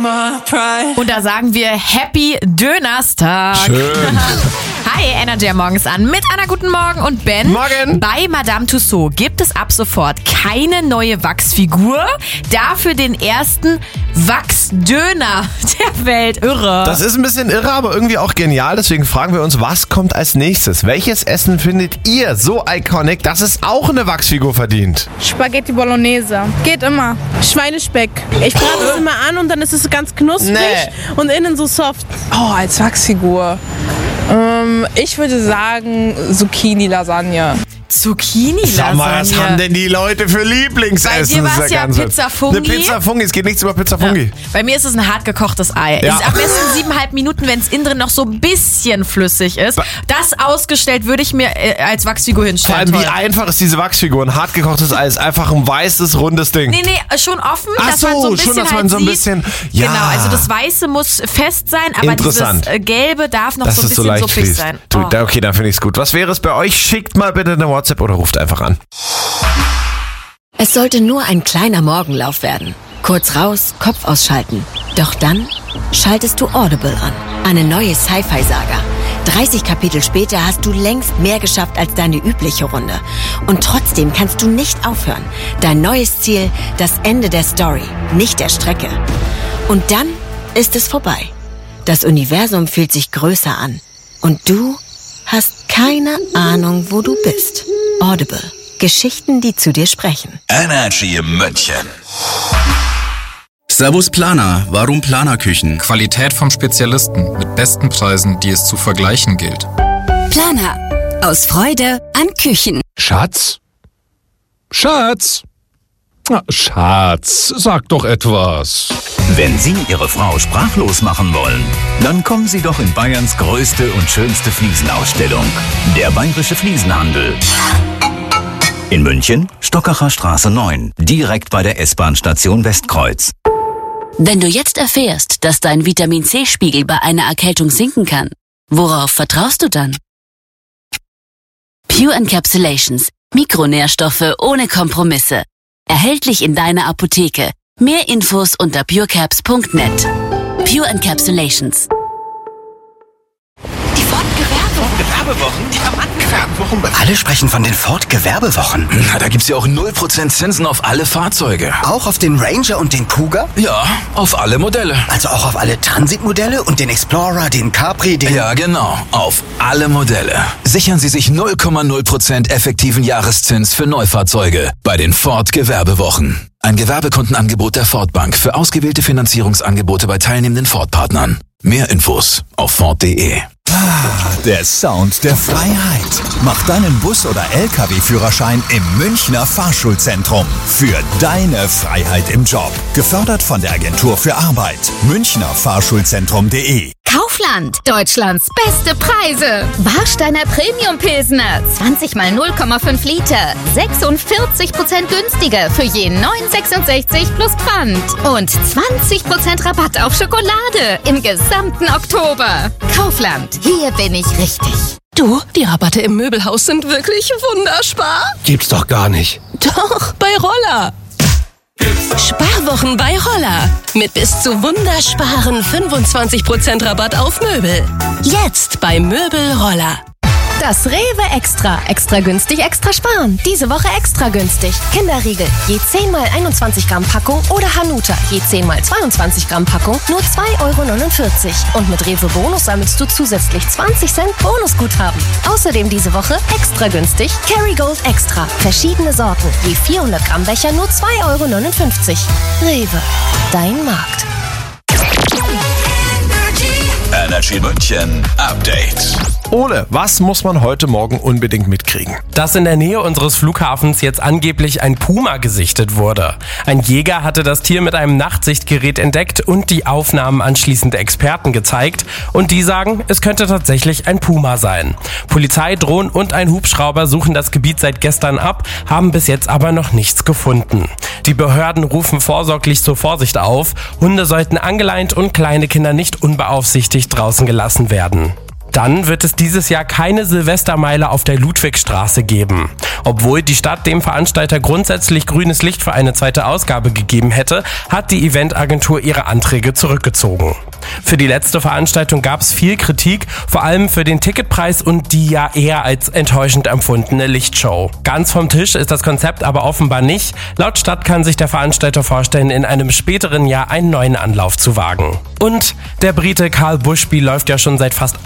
Und da sagen wir Happy Dönerstag. Schön. Hi, Energy morgens an mit Anna, guten Morgen und Ben. Morgen. Bei Madame Tussauds gibt es ab sofort keine neue Wachsfigur, dafür den ersten Wachsdöner der Welt. Irre. Das ist ein bisschen irre, aber irgendwie auch genial. Deswegen fragen wir uns, was kommt als nächstes? Welches Essen findet ihr so iconic, dass es auch eine Wachsfigur verdient? Spaghetti Bolognese. Geht immer. Schweinespeck. Ich brate es immer an und dann ist es ganz knusprig und innen so soft. Oh, als Wachsfigur. Ich würde sagen Zucchini-Lasagne. Zucchini-Lasagne. Sag mal, was haben denn die Leute für Lieblingsessen? Bei dir war es ja Pizza Fungi. Eine Pizza Fungi, es geht nichts über Pizza Fungi. Ja. Bei mir ist es ein hart gekochtes Ei. Ja. Ist am besten 7,5 Minuten, wenn es innen drin noch so ein bisschen flüssig ist. Das ausgestellt würde ich mir als Wachsfigur hinstellen. Vor allem, wie einfach ist diese Wachsfigur? Ein hart gekochtes Ei ist einfach ein weißes, rundes Ding. Nee, schon offen, Ach dass man so ein bisschen schon, dass man so ein bisschen... Ja. Genau, also das Weiße muss fest sein, aber dieses Gelbe darf noch dass so ein es so bisschen leicht suppig fließt. sein. Okay, dann finde ich es gut. Was wäre es bei euch? Schickt mal bitte eine WhatsApp oder ruft einfach an. Es sollte nur ein kleiner Morgenlauf werden. Kurz raus, Kopf ausschalten. Doch dann schaltest du Audible an. Eine neue Sci-Fi-Saga. 30 Kapitel später hast du längst mehr geschafft als deine übliche Runde. Und trotzdem kannst du nicht aufhören. Dein neues Ziel, das Ende der Story, nicht der Strecke. Und dann ist es vorbei. Das Universum fühlt sich größer an. Und du hast keine Ahnung, wo du bist. Audible. Geschichten, die zu dir sprechen. Energy München. Servus Planer, warum Planerküchen? Qualität vom Spezialisten mit besten Preisen, die es zu vergleichen gilt. Planer. Aus Freude an Küchen. Schatz? Schatz? Na, Schatz, sag doch etwas. Wenn Sie Ihre Frau sprachlos machen wollen, dann kommen Sie doch in Bayerns größte und schönste Fliesenausstellung. Der Bayerische Fliesenhandel. In München, Stockacher Straße 9, direkt bei der S-Bahn-Station Westkreuz. Wenn du jetzt erfährst, dass dein Vitamin-C-Spiegel bei einer Erkältung sinken kann, worauf vertraust du dann? Pure Encapsulations. Mikronährstoffe ohne Kompromisse. Erhältlich in deiner Apotheke. Mehr Infos unter purecaps.net. Pure Encapsulations. Die Ford-Gewerbewochen? Die Alle sprechen von den Ford-Gewerbewochen. Na, da gibt's ja auch 0% Zinsen auf alle Fahrzeuge. Auch auf den Ranger und den Kuga? Ja, auf alle Modelle. Also auch auf alle Transit-Modelle und den Explorer, den Capri, den... Ja, genau. Auf alle Modelle. Sichern Sie sich 0,0% effektiven Jahreszins für Neufahrzeuge bei den Ford-Gewerbewochen. Ein Gewerbekundenangebot der Ford Bank für ausgewählte Finanzierungsangebote bei teilnehmenden Ford-Partnern. Mehr Infos auf Ford.de. Der Sound der Freiheit. Mach deinen Bus- oder LKW-Führerschein im Münchner Fahrschulzentrum. Für deine Freiheit im Job. Gefördert von der Agentur für Arbeit. münchnerfahrschulzentrum.de. Kaufland. Deutschlands beste Preise. Warsteiner Premium Pilsner. 20 mal 0,5 Liter. 46% günstiger für je 9,66 plus Pfand. Und 20% Rabatt auf Schokolade im gesamten Oktober. Kaufland. Hier bin ich richtig. Du, die Rabatte im Möbelhaus sind wirklich wunderspar. Gibt's doch gar nicht. Doch, bei Roller. Sparwochen bei Roller. Mit bis zu wundersparen 25% Rabatt auf Möbel. Jetzt bei Möbel Roller. Das Rewe Extra. Extra günstig, extra sparen. Diese Woche extra günstig. Kinderriegel. Je 10 mal 21 Gramm Packung oder Hanuta. Je 10 mal 22 Gramm Packung. Nur 2,49 €. Und mit Rewe Bonus sammelst du zusätzlich 20 Cent Bonusguthaben. Außerdem diese Woche extra günstig. Kerrygold Extra. Verschiedene Sorten. Je 400 Gramm Becher nur 2,59 €. Rewe. Dein Markt. Energy München Update. Ole, was muss man heute Morgen unbedingt mitkriegen? Dass in der Nähe unseres Flughafens jetzt angeblich ein Puma gesichtet wurde. Ein Jäger hatte das Tier mit einem Nachtsichtgerät entdeckt und die Aufnahmen anschließend Experten gezeigt. Und die sagen, es könnte tatsächlich ein Puma sein. Polizei, Drohnen und ein Hubschrauber suchen das Gebiet seit gestern ab, haben bis jetzt aber noch nichts gefunden. Die Behörden rufen vorsorglich zur Vorsicht auf. Hunde sollten angeleint und kleine Kinder nicht unbeaufsichtigt draußen gelassen werden. Dann wird es dieses Jahr keine Silvestermeile auf der Ludwigstraße geben. Obwohl die Stadt dem Veranstalter grundsätzlich grünes Licht für eine zweite Ausgabe gegeben hätte, hat die Eventagentur ihre Anträge zurückgezogen. Für die letzte Veranstaltung gab es viel Kritik, vor allem für den Ticketpreis und die ja eher als enttäuschend empfundene Lichtshow. Ganz vom Tisch ist das Konzept aber offenbar nicht. Laut Stadt kann sich der Veranstalter vorstellen, in einem späteren Jahr einen neuen Anlauf zu wagen. Und der Brite Carl Bushby läuft ja schon seit fast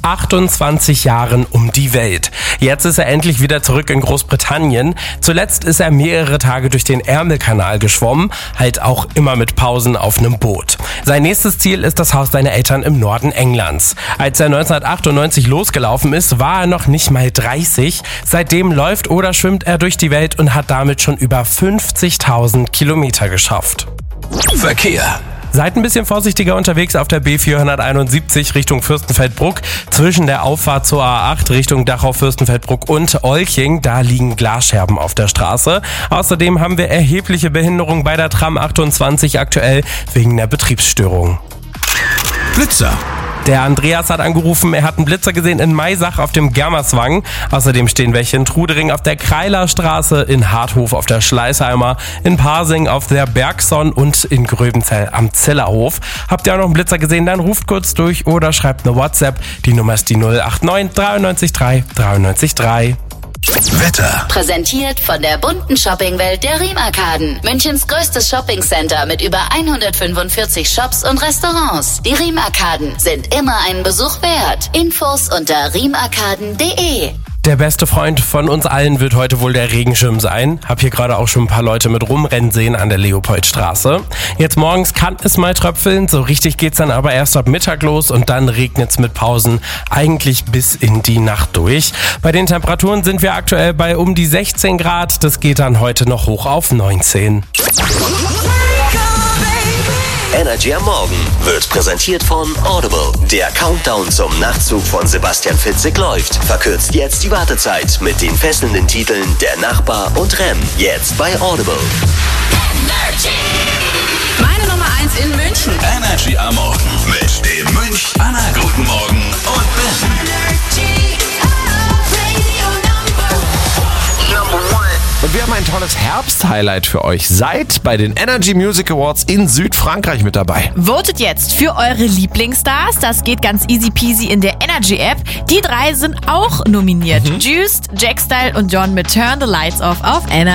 28 Jahren um die Welt. Jetzt ist er endlich wieder zurück in Großbritannien. Zuletzt ist er mehrere Tage durch den Ärmelkanal geschwommen, halt auch immer mit Pausen auf einem Boot. Sein nächstes Ziel ist das Haus seiner Eltern im Norden Englands. Als er 1998 losgelaufen ist, war er noch nicht mal 30. Seitdem läuft oder schwimmt er durch die Welt und hat damit schon über 50.000 Kilometer geschafft. Verkehr. Seid ein bisschen vorsichtiger unterwegs auf der B471 Richtung Fürstenfeldbruck. Zwischen der Auffahrt zur A8 Richtung Dachau-Fürstenfeldbruck und Olching, da liegen Glasscherben auf der Straße. Außerdem haben wir erhebliche Behinderung bei der Tram 28 aktuell wegen der Betriebsstörung. Blitzer. Der Andreas hat angerufen, er hat einen Blitzer gesehen in Maisach auf dem Germerswang. Außerdem stehen welche in Trudering auf der Kreilerstraße, in Harthof auf der Schleißheimer, in Pasing auf der Bergson und in Gröbenzell am Zillerhof. Habt ihr auch noch einen Blitzer gesehen, dann ruft kurz durch oder schreibt eine WhatsApp. Die Nummer ist die 089 93 3 93 3. Wetter. Präsentiert von der bunten Shoppingwelt der Riem-Arkaden. Münchens größtes Shoppingcenter mit über 145 Shops und Restaurants. Die Riem-Arkaden sind immer einen Besuch wert. Infos unter riemarkaden.de. Der beste Freund von uns allen wird heute wohl der Regenschirm sein. Hab hier gerade auch schon ein paar Leute mit rumrennen sehen an der Leopoldstraße. Jetzt morgens kann es mal tröpfeln, so richtig geht's dann aber erst ab Mittag los und dann regnet's mit Pausen eigentlich bis in die Nacht durch. Bei den Temperaturen sind wir aktuell bei um die 16 Grad. Das geht dann heute noch hoch auf 19. Energy am Morgen wird präsentiert von Audible. Der Countdown zum Nachtzug von Sebastian Fitzek läuft. Verkürzt jetzt die Wartezeit mit den fesselnden Titeln Der Nachbar und Rem. Jetzt bei Audible. Meine Nummer 1 in München. Energy am Morgen mit dem Münch. Anna, guten Morgen und Ben. Und wir haben ein tolles Herbst-Highlight für euch. Seid bei den Energy Music Awards in Südfrankreich mit dabei. Votet jetzt für eure Lieblingsstars. Das geht ganz easy peasy in der Energy App. Die 3 sind auch nominiert. Juiced, Jack Style und John mit Turn the Lights Off auf Energy.